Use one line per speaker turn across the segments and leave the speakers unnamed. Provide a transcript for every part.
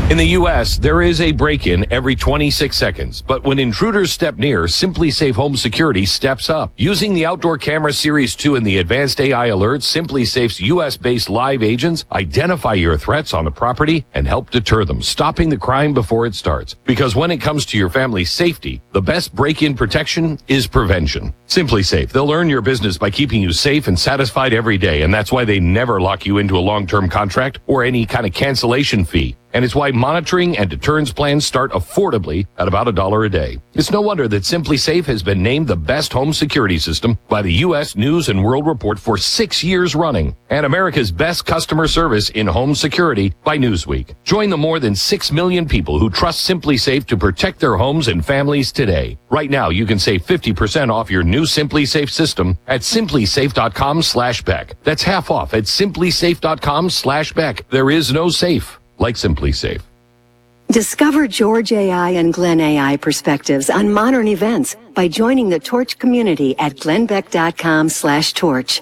In the U.S., there is a break-in every 26 seconds. But when intruders step near, SimpliSafe Home Security steps up. Using the Outdoor Camera Series 2 and the advanced AI alerts, SimpliSafe's U.S.-based live agents identify your threats on the property and help deter them, stopping the crime before it starts. Because when it comes to your family's safety, the best break-in protection is prevention. SimpliSafe, they'll earn your business by keeping you safe and satisfied every day. And that's why they never lock you into a long-term contract or any kind of cancellation fee. And it's why monitoring and deterrence plans start affordably at about $1 a day. It's no wonder that SimpliSafe has been named the best home security system by the U.S. News and World Report for 6 years running, and America's best customer service in home security by Newsweek. Join the more than 6 million people who trust SimpliSafe to protect their homes and families today. Right now, you can save 50% off your new SimpliSafe system at simplisafe.com/Beck. That's half off at simplisafe.com/Beck. There is no safe like SimpliSafe.
Discover George AI and Glenn AI perspectives on modern events by joining the Torch community at glennbeck.com/torch.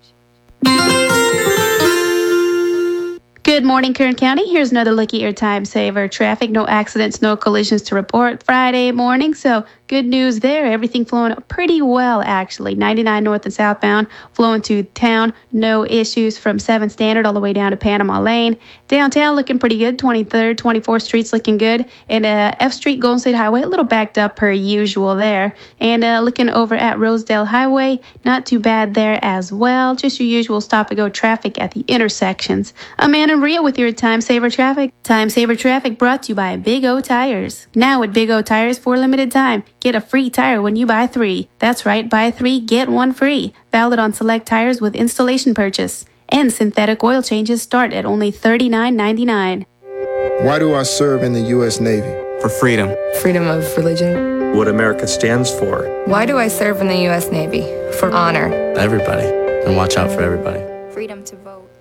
Good morning, Kern County. Here's another look at your time saver. Traffic, no accidents, no collisions to report Friday morning. So good news there. Everything flowing pretty well, actually. 99 north and southbound flowing to town. No issues from 7 Standard all the way down to Panama Lane. Downtown looking pretty good. 23rd, 24th Street's looking good. And F Street, Golden State Highway, a little backed up per usual there. And looking over at Rosedale Highway, not too bad there as well. Just your usual stop-and-go traffic at the intersections. Amanda and Ria with your Time Saver Traffic. Time Saver Traffic brought to you by Big O Tires. Now at Big O Tires for a limited time, get a free tire when you buy 3. That's right, buy 3, get 1 free. Valid on select tires with installation purchase. And synthetic oil changes start at only $39.99.
Why do I serve in the U.S. Navy?
For freedom.
Freedom of religion.
What America stands for.
Why do I serve in the U.S. Navy? For honor.
Everybody. And watch out for everybody.
Freedom to vote.